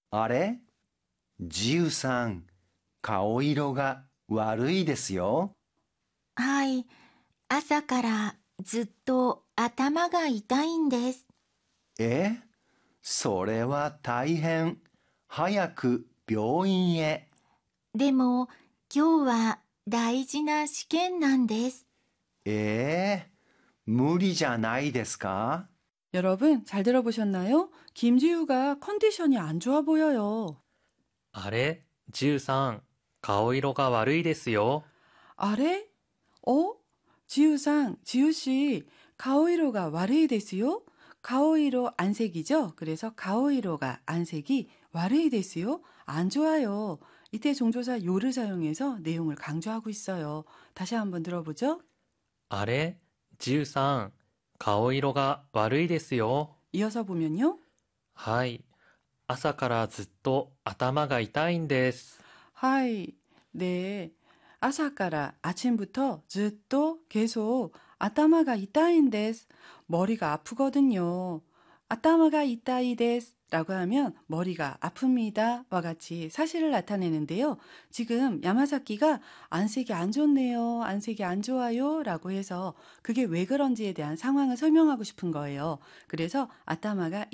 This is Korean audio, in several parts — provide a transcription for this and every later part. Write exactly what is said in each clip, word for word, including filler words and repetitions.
あれジウさん、顔色が悪いですよ。 はい、朝からずっと頭が痛いんです。 えそれは大変。早く病院へ。 でも今日は大事な試験なんです。 ええ無理じゃないですか？ 여러분, 잘 들어보셨나요? 김지우가 컨디션이 안 좋아 보여요. あれジュウさん、顔色が悪いですよ。 아래? 어? 지우상, 지우씨, 가오이로가 와르이 데스요? 가오이로 안색이죠? 그래서 가오이로가 안색이 와르이 데스요? 안 좋아요. 이때 종조사 요를 사용해서 내용을 강조하고 있어요. 다시 한번 들어보죠. あれジュウさん、顔色が悪いですよ。 이어서 보면요. はい。朝からずっと頭が痛いんです。 하이, 네. 아사까라 아침부터 즈또 계속 아따마가 이따인데스 머리가 아프거든요. 아따마가 이따이데스 라고 하면 머리가 아픕니다 와 같이 사실을 나타내는데요. 지금 야마사키가 안색이 안 좋네요. 안색이 안 좋아요 라고 해서 그게 왜 그런지에 대한 상황을 설명하고 싶은 거예요. 그래서 아따마가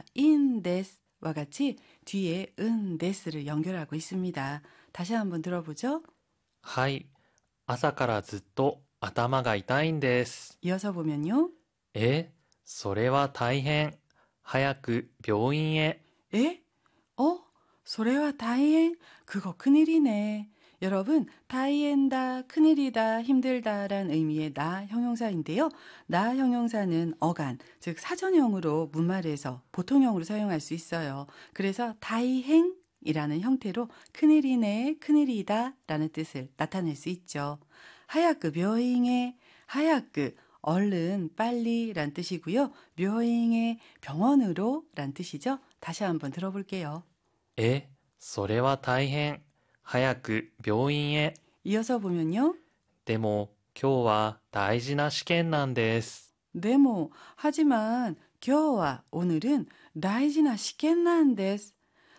이따인데스 와 같이 뒤에 은데스를 연결하고 있습니다. 다시 한번 들어보죠. はい。朝からずっと頭が痛いんです。 이어서 보면요. え、それは大変。早く病院へ。 에? 어? 소래와 다이엔? 그거 큰일이네. 여러분, 다이엔다, 큰일이다, 힘들다 란 의미의 나 형용사인데요. 나 형용사는 어간, 즉 사전형으로 문말에서 보통형으로 사용할 수 있어요. 그래서 다이행 이라는 형태로 큰일이네, 큰일이다 라는 뜻을 나타낼 수 있죠. 하야크 묘잉에, 하야크 얼른, 빨리 란 뜻이고요. 묘잉에 병원으로 란 뜻이죠. 다시 한번 들어볼게요. え、それは大変。早く病院へ。 이어서 보면요. でも今日は大事な試験なんです。 네모, 하지만 겨와 오늘은 다이지나 시켄난데스.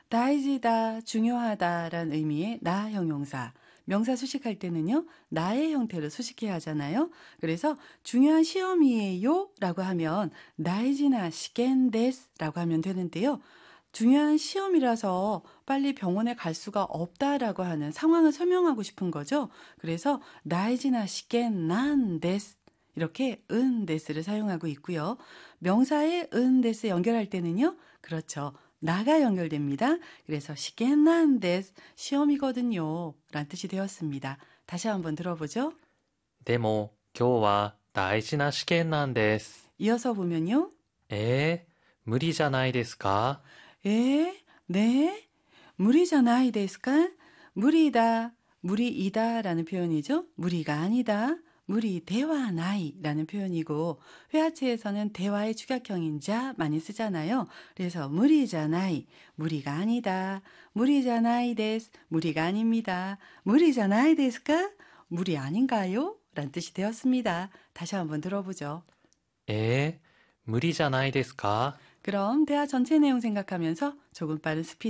다이지다, 중요하다 란 의미의 나 형용사. 명사 수식할 때는요, 나의 형태로 수식해야 하잖아요. 그래서 중요한 시험이에요 라고 하면 다이지나 시켄데스 라고 하면 되는데요. 중요한 시험이라서 빨리 병원에 갈 수가 없다라고 하는 상황을 설명하고 싶은 거죠. 그래서 다이지나 시켄난데스 이렇게 은데스를 사용하고 있고요. 명사의 은데스 연결할 때는요. 그렇죠. 나가 연결됩니다. 그래서 시켄난데스 시험이거든요. 라는 뜻이 되었습니다. 다시 한번 들어보죠. でも今日は大事な試験なんです。 이어서 보면요. えー、無理じゃないですか？ 에? 네? 무리잖아이 데스까? 무리다, 무리이다 라는 표현이죠. 무리가 아니다. 무리 대화 나이 라는 표현이고 회화체에서는 대화의 축약형인 자 많이 쓰잖아요. 그래서 무리잖아이, 무리가 아니다. 무리잖아이 데스, 무리가 아닙니다. 무리잖아이 데스까? 무리 아닌가요? 라는 뜻이 되었습니다. 다시 한번 들어보죠. えー、無理じゃないですか？ 그럼 대화 전체 내용 생각하면서 조금 빠른 스피드